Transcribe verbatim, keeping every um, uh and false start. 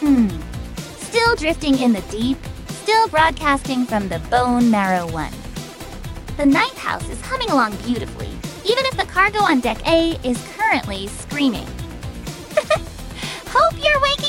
Hmm. Still drifting in the deep, still broadcasting from the Bone Marrow One. The ninth house is humming along beautifully, even if the cargo on Deck A is currently screaming. Hope you're waking